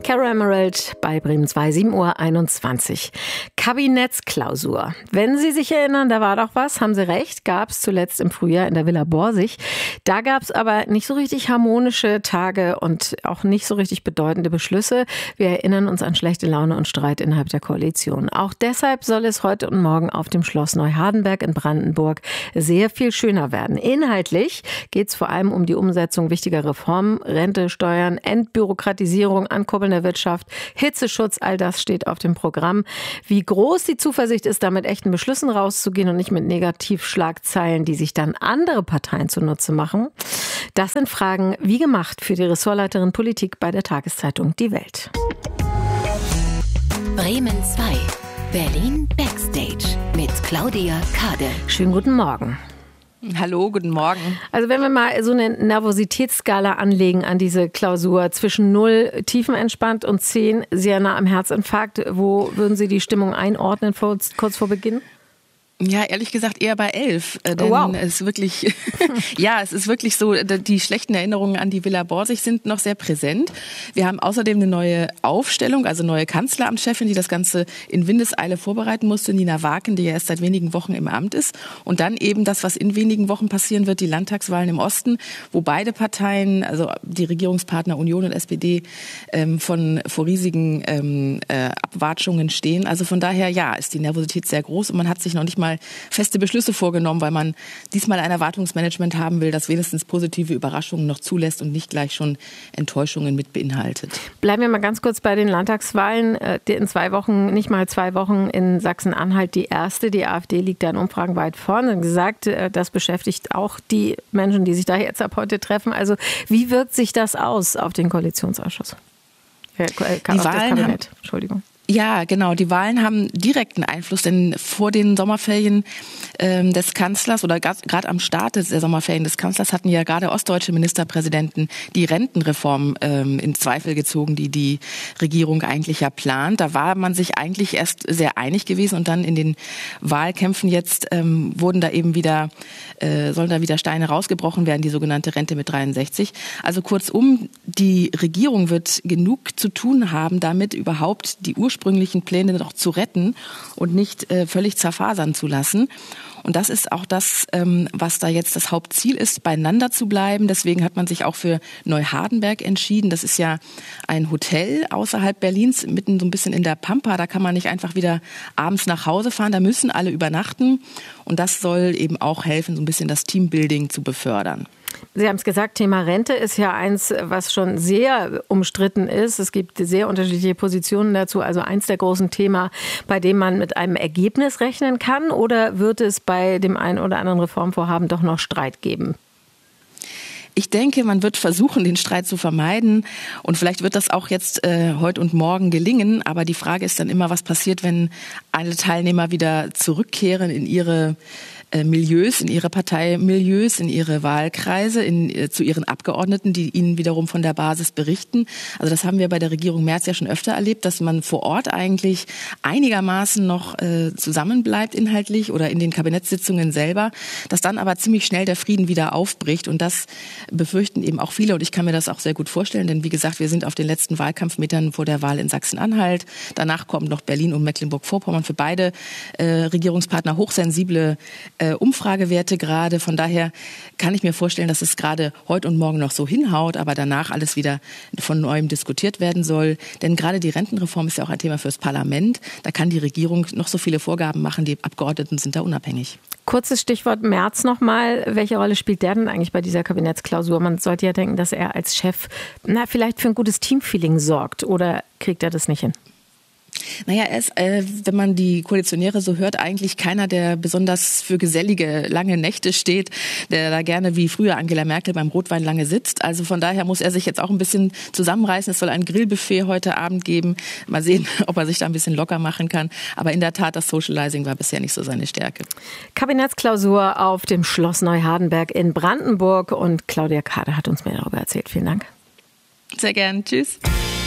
Caro Emerald bei Bremen 2, 7:21 Uhr. Kabinettsklausur. Wenn Sie sich erinnern, da war doch was, haben Sie recht, gab es zuletzt im Frühjahr in der Villa Borsig. Da gab es aber nicht so richtig harmonische Tage und auch nicht so richtig bedeutende Beschlüsse. Wir erinnern uns an schlechte Laune und Streit innerhalb der Koalition. Auch deshalb soll es heute und morgen auf dem Schloss Neuhardenberg in Brandenburg sehr viel schöner werden. Inhaltlich geht es vor allem um die Umsetzung wichtiger Reformen, Rente, Steuern, Entbürokratisierung, Ankurbeln der Wirtschaft, Hitzeschutz, all das steht auf dem Programm. Wie groß die Zuversicht ist, da mit echten Beschlüssen rauszugehen und nicht mit Negativschlagzeilen, die sich dann andere Parteien zunutze machen, das sind Fragen wie gemacht für die Ressortleiterin Politik bei der Tageszeitung Die Welt. Bremen 2, Berlin Backstage mit Claudia Kade. Schönen guten Morgen. Hallo, guten Morgen. Also wenn wir mal so eine Nervositätsskala anlegen an diese Klausur zwischen 0 tiefenentspannt und 10 sehr nah am Herzinfarkt, wo würden Sie die Stimmung einordnen kurz vor Beginn? Ja, ehrlich gesagt eher bei 11, denn wow. es ist wirklich, ja, es ist wirklich so, die schlechten Erinnerungen an die Villa Borsig sind noch sehr präsent. Wir haben außerdem eine neue Aufstellung, also neue Kanzleramtschefin, die das Ganze in Windeseile vorbereiten musste, Nina Waken, die ja erst seit wenigen Wochen im Amt ist. Und dann eben das, was in wenigen Wochen passieren wird, die Landtagswahlen im Osten, wo beide Parteien, also die Regierungspartner Union und SPD, vor riesigen Abwatschungen stehen. Also von daher, ja, ist die Nervosität sehr groß und man hat sich noch nicht mal feste Beschlüsse vorgenommen, weil man diesmal ein Erwartungsmanagement haben will, das wenigstens positive Überraschungen noch zulässt und nicht gleich schon Enttäuschungen mit beinhaltet. Bleiben wir mal ganz kurz bei den Landtagswahlen. In 2 Wochen, nicht mal 2 Wochen in Sachsen-Anhalt die erste. Die AfD liegt da in Umfragen weit vorne. Gesagt, das beschäftigt auch die Menschen, die sich da jetzt ab heute treffen. Also wie wirkt sich das aus auf den Koalitionsausschuss? Die Wahlen Entschuldigung. Ja, genau. Die Wahlen haben direkten Einfluss, denn vor den Sommerferien des Kanzlers oder gerade am Start der Sommerferien des Kanzlers hatten ja gerade ostdeutsche Ministerpräsidenten die Rentenreform in Zweifel gezogen, die Regierung eigentlich ja plant. Da war man sich eigentlich erst sehr einig gewesen und dann in den Wahlkämpfen jetzt sollen da wieder Steine rausgebrochen werden, die sogenannte Rente mit 63. Also kurzum, die Regierung wird genug zu tun haben, damit überhaupt die ursprünglichen Pläne noch zu retten und nicht völlig zerfasern zu lassen. Und das ist auch das, was da jetzt das Hauptziel ist, beieinander zu bleiben. Deswegen hat man sich auch für Neuhardenberg entschieden. Das ist ja ein Hotel außerhalb Berlins, mitten so ein bisschen in der Pampa. Da kann man nicht einfach wieder abends nach Hause fahren. Da müssen alle übernachten. Und das soll eben auch helfen, so ein bisschen das Teambuilding zu befördern. Sie haben es gesagt, Thema Rente ist ja eins, was schon sehr umstritten ist. Es gibt sehr unterschiedliche Positionen dazu. Also eins der großen Themen, bei dem man mit einem Ergebnis rechnen kann. Oder wird es bei dem einen oder anderen Reformvorhaben doch noch Streit geben? Ich denke, man wird versuchen, den Streit zu vermeiden. Und vielleicht wird das auch jetzt heute und morgen gelingen. Aber die Frage ist dann immer, was passiert, wenn alle Teilnehmer wieder zurückkehren in ihre Milieus, in ihre Parteimilieus, in ihre Wahlkreise, zu ihren Abgeordneten, die ihnen wiederum von der Basis berichten. Also das haben wir bei der Regierung Merz ja schon öfter erlebt, dass man vor Ort eigentlich einigermaßen noch zusammenbleibt inhaltlich oder in den Kabinettssitzungen selber, dass dann aber ziemlich schnell der Frieden wieder aufbricht. Und das befürchten eben auch viele und ich kann mir das auch sehr gut vorstellen, denn wie gesagt, wir sind auf den letzten Wahlkampfmetern vor der Wahl in Sachsen-Anhalt. Danach kommen noch Berlin und Mecklenburg-Vorpommern. Für beide Regierungspartner hochsensible Umfragewerte gerade. Von daher kann ich mir vorstellen, dass es gerade heute und morgen noch so hinhaut, aber danach alles wieder von neuem diskutiert werden soll. Denn gerade die Rentenreform ist ja auch ein Thema fürs Parlament. Da kann die Regierung noch so viele Vorgaben machen, die Abgeordneten sind da unabhängig. Kurzes Stichwort Merz nochmal. Welche Rolle spielt der denn eigentlich bei dieser Kabinettsklausur? Man sollte ja denken, dass er als Chef vielleicht für ein gutes Teamfeeling sorgt. Oder kriegt er das nicht hin? Naja, er ist, wenn man die Koalitionäre so hört, eigentlich keiner, der besonders für gesellige, lange Nächte steht, der da gerne wie früher Angela Merkel beim Rotwein lange sitzt. Also von daher muss er sich jetzt auch ein bisschen zusammenreißen. Es soll ein Grillbuffet heute Abend geben. Mal sehen, ob er sich da ein bisschen locker machen kann. Aber in der Tat, das Socializing war bisher nicht so seine Stärke. Kabinettsklausur auf dem Schloss Neuhardenberg in Brandenburg. Und Claudia Kade hat uns mehr darüber erzählt. Vielen Dank. Sehr gern. Tschüss.